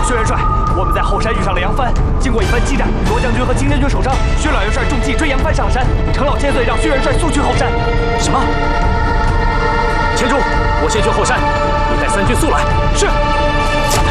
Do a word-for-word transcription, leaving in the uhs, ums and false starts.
薛元帅，我们在后山遇上了杨帆，经过一番激战，罗将军和秦将军受伤，薛老元帅中计追杨帆上山，程老千岁让薛元帅速去后山。什么？千主，我先去后山，你带三军速来。是。